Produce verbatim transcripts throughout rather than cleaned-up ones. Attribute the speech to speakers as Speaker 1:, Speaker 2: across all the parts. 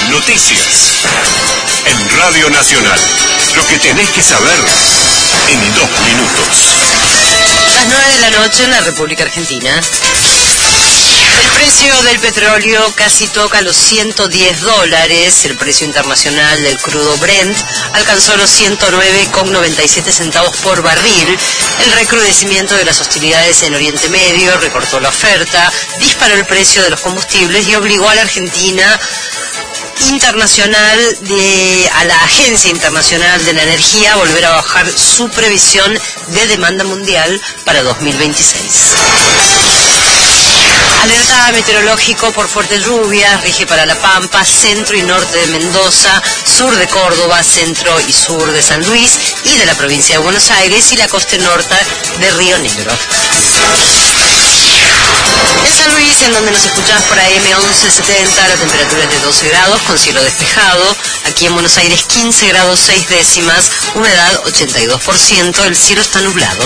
Speaker 1: Noticias. En Radio Nacional. Lo que tenés que saber en dos minutos.
Speaker 2: Las nueve de la noche en la República Argentina. El precio del petróleo casi toca los ciento diez dólares. El precio internacional del crudo Brent alcanzó los ciento nueve con noventa y siete centavos por barril. El recrudecimiento de las hostilidades en Oriente Medio recortó la oferta, disparó el precio de los combustibles y obligó a la Argentina internacional de a la Agencia Internacional de la Energía a volver a bajar su previsión de demanda mundial para dos mil veintiséis. Alerta meteorológico por fuertes lluvias, rige para La Pampa, centro y norte de Mendoza, sur de Córdoba, centro y sur de San Luis y de la provincia de Buenos Aires y la costa norte de Río Negro. En San Luis, en donde nos escuchás por A M once setenta, la temperatura es de doce grados con cielo despejado. Aquí en Buenos Aires quince grados seis décimas, humedad ochenta y dos por ciento, el cielo está nublado.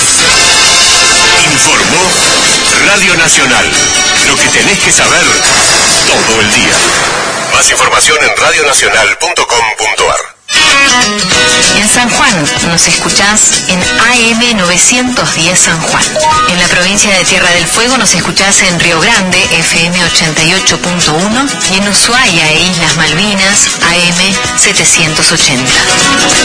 Speaker 1: Informó Radio Nacional. Lo que tenés que saber todo el día. Más información en radio nacional punto com punto a r.
Speaker 3: En San Juan nos escuchás en A M novecientos diez San Juan. En la provincia de Tierra del Fuego nos escuchás en Río Grande, F M ochenta y ocho punto uno, y en Ushuaia e Islas Malvinas, A M setecientos ochenta.